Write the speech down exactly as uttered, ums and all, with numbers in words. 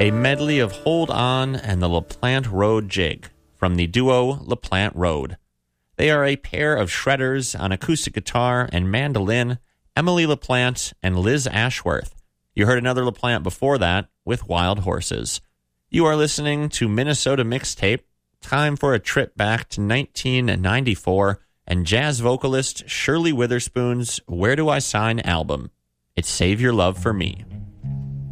A medley of Hold On and the LaPlante Road Jig from the duo LaPlante Road. They are a pair of shredders on acoustic guitar and mandolin, Emily LaPlante and Liz Ashworth. You heard another LaPlante before that with Wild Horses. You are listening to Minnesota Mixtape. Time for a trip back to nineteen ninety-four and jazz vocalist Shirley Witherspoon's Where Do I Sign album. It's Save Your Love for Me.